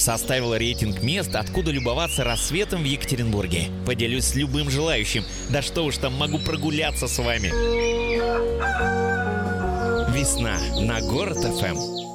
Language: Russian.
Составил рейтинг мест, откуда любоваться рассветом в Екатеринбурге. Поделюсь с любым желающим. Да что уж там, могу прогуляться с вами. Весна на Город ФМ.